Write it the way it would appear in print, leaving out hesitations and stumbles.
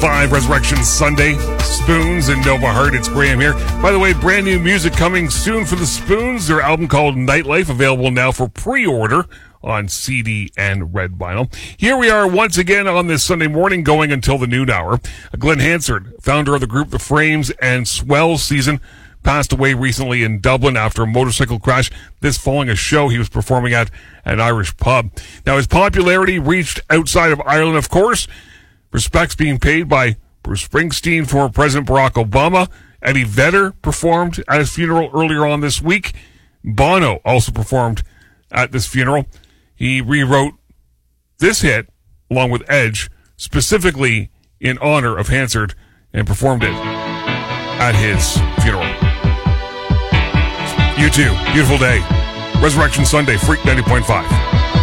90.5 Resurrection Sunday. Spoons and Nova Heart. It's Graham here. By the way, brand new music coming soon for the Spoons. Their album called Nightlife, available now for pre-order on CD and red vinyl. Here we are once again on this Sunday morning, going until the noon hour. Glenn Hansard, founder of the group The Frames and Swell Season, passed away recently in Dublin after a motorcycle crash. This following a show he was performing at an Irish pub. Now, his popularity reached outside of Ireland, of course. Respects being paid by Bruce Springsteen, former President Barack Obama. Eddie Vedder performed at his funeral earlier on this week. Bono also performed at this funeral. He rewrote this hit, along with Edge, specifically in honor of Hansard, and performed it at his funeral. You too. Beautiful day. Resurrection Sunday, Freak 90.5.